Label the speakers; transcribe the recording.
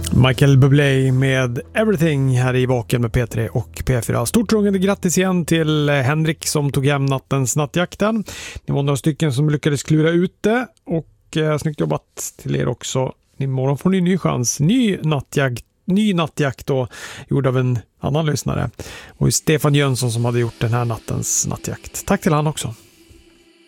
Speaker 1: Michael Bublé med Everything här i Vaken med P3 och P4. Stort rungande grattis igen till Henrik som tog hem nattens nattjakten. Det var några stycken som lyckades klura ut det och snyggt jobbat till er också. Imorgon får ni en ny chans. Ny nattjakt då, gjord av en annan lyssnare. Och Stefan Jönsson som hade gjort den här nattens nattjakt. Tack till han också.